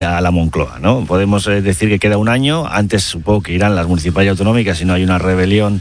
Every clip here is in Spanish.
a la Moncloa, ¿no? Podemos decir que queda un año, antes supongo que irán las municipales y autonómicas si no hay una rebelión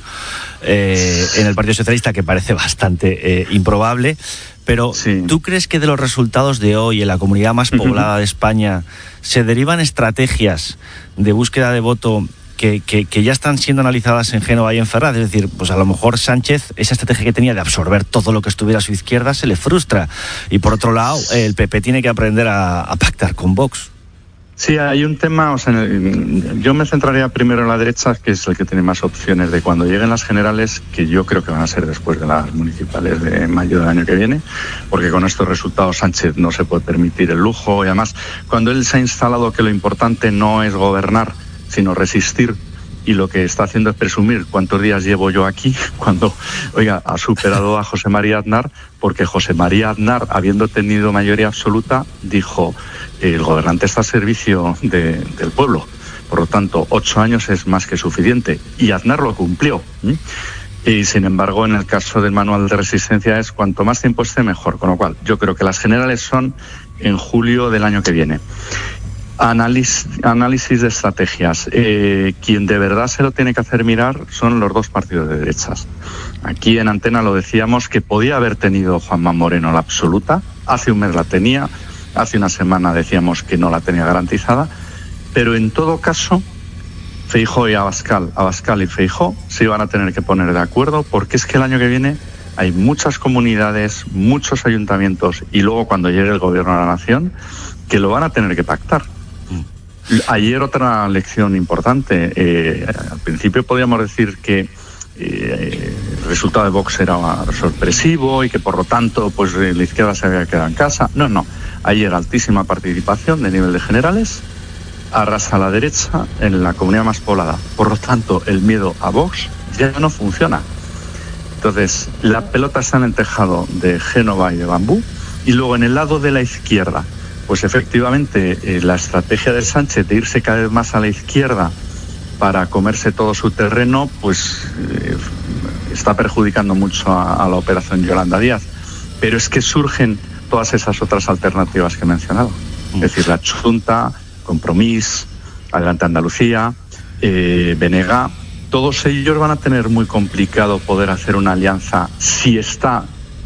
en el Partido Socialista, que parece bastante improbable, pero sí. ¿Tú crees que de los resultados de hoy en la comunidad más poblada de España se derivan estrategias de búsqueda de voto que ya están siendo analizadas en Génova y en Ferraz? Es decir, pues a lo mejor Sánchez, esa estrategia que tenía de absorber todo lo que estuviera a su izquierda, se le frustra. Y por otro lado, el PP tiene que aprender a pactar con Vox. Sí, hay un tema, o sea, yo me centraría primero en la derecha, que es el que tiene más opciones de cuando lleguen las generales, que yo creo que van a ser después de las municipales de mayo del año que viene, porque con estos resultados Sánchez no se puede permitir el lujo, y además cuando él se ha instalado que lo importante no es gobernar, sino resistir, y lo que está haciendo es presumir cuántos días llevo yo aquí, cuando, oiga, ha superado a José María Aznar, porque José María Aznar, habiendo tenido mayoría absoluta, dijo: el gobernante está al servicio del pueblo. Por lo tanto, 8 años es más que suficiente. Y Aznar lo cumplió. Y sin embargo, en el caso del manual de resistencia es cuanto más tiempo esté, mejor. Con lo cual, yo creo que las generales son en julio del año que viene. Análisis de estrategias. Quien de verdad se lo tiene que hacer mirar son los dos partidos de derechas. Aquí en Antena lo decíamos que podía haber tenido Juanma Moreno la absoluta. Hace un mes la tenía. Hace una semana decíamos que no la tenía garantizada. Pero en todo caso, Feijóo y Abascal y Feijóo se iban a tener que poner de acuerdo, porque es que el año que viene hay muchas comunidades, muchos ayuntamientos, y luego cuando llegue el gobierno de la nación, que lo van a tener que pactar. Ayer otra lección importante. Al principio podíamos decir que el resultado de Vox era sorpresivo y que por lo tanto pues la izquierda se había quedado en casa. No. Ayer altísima participación de nivel de generales, arrasa a la derecha en la comunidad más poblada. Por lo tanto, el miedo a Vox ya no funciona. Entonces, la pelota está en el tejado de Génova y de Bambú, y luego en el lado de la izquierda, pues efectivamente la estrategia de Sánchez de irse cada vez más a la izquierda para comerse todo su terreno, pues está perjudicando mucho a la operación Yolanda Díaz. Pero es que surgen todas esas otras alternativas que he mencionado. Es decir, la Junta, Compromís, Adelante Andalucía, BNG, todos ellos van a tener muy complicado poder hacer una alianza si está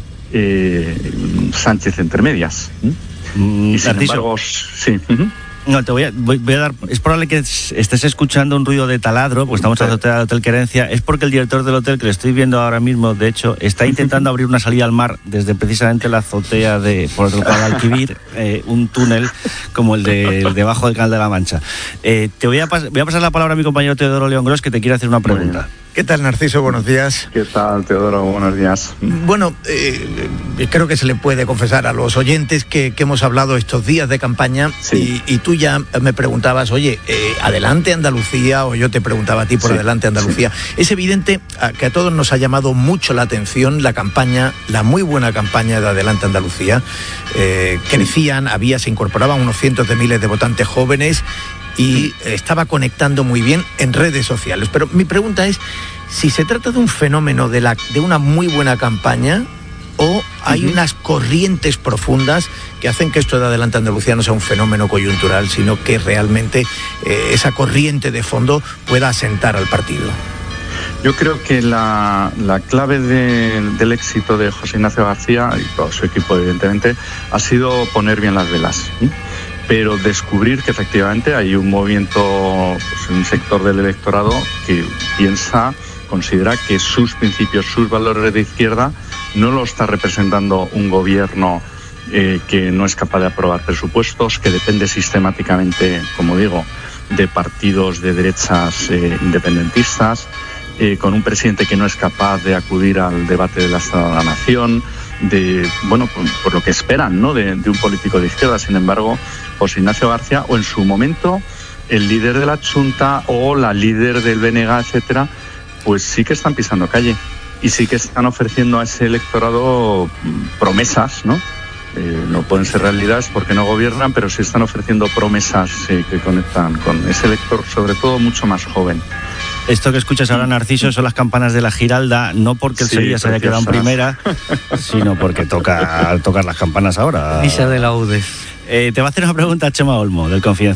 Sánchez entre medias. Y sin embargo, sí. No, te voy a dar. Es probable que estés escuchando un ruido de taladro, porque estamos en la azotea del Hotel Querencia. Es porque el director del hotel, que lo estoy viendo ahora mismo, de hecho, está intentando abrir una salida al mar desde precisamente la azotea por el Guadalquivir, un túnel como el de debajo del Canal de la Mancha. Voy a pasar la palabra a mi compañero Teodoro León Gros, que te quiere hacer una pregunta. ¿Qué tal, Narciso? Buenos días. ¿Qué tal, Teodoro? Buenos días. Bueno, creo que se le puede confesar a los oyentes que hemos hablado estos días de campaña, sí. y tú ya me preguntabas, oye, ¿adelante Andalucía? O yo te preguntaba a ti por Adelante Andalucía. Sí. Es evidente que a todos nos ha llamado mucho la atención la campaña, la muy buena campaña de Adelante Andalucía. Crecían, se incorporaban unos cientos de miles de votantes jóvenes, y estaba conectando muy bien en redes sociales. Pero mi pregunta es si se trata de un fenómeno de una muy buena campaña, o hay unas corrientes profundas que hacen que esto de Adelante Andalucía no sea un fenómeno coyuntural, sino que realmente esa corriente de fondo pueda asentar al partido. Yo creo que la clave del éxito de José Ignacio García y todo su equipo, evidentemente, ha sido poner bien las velas. Pero descubrir que efectivamente hay un movimiento, pues, un sector del electorado que considera que sus principios, sus valores de izquierda no lo está representando un gobierno que no es capaz de aprobar presupuestos, que depende sistemáticamente, como digo, de partidos de derechas independentistas, con un presidente que no es capaz de acudir al debate del Estado de la Nación, por lo que esperan, ¿no?, de un político de izquierda. Sin embargo, José Ignacio García, o en su momento el líder de la Junta o la líder del BNG, etcétera, pues sí que están pisando calle y sí que están ofreciendo a ese electorado promesas, ¿no? No pueden ser realidades porque no gobiernan, pero sí están ofreciendo promesas que conectan con ese elector, sobre todo mucho más joven. Esto que escuchas ahora, Narciso, son las campanas de la Giralda, no porque el Sevilla se haya quedado en primera, sino porque toca tocar las campanas ahora. Misa de laudes. Te va a hacer una pregunta Chema Olmo, del Confidencial.